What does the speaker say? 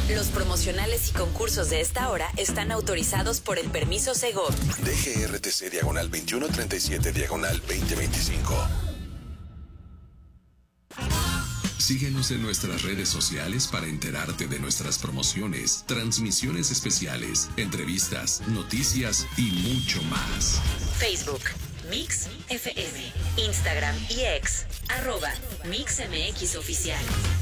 Los promocionales y concursos de esta hora están autorizados por el permiso Segov. DGRTC /2137/2025. Síguenos en nuestras redes sociales para enterarte de nuestras promociones, transmisiones especiales, entrevistas, noticias y mucho más. Facebook, Mix FM. Instagram y X, @MixMX Oficial.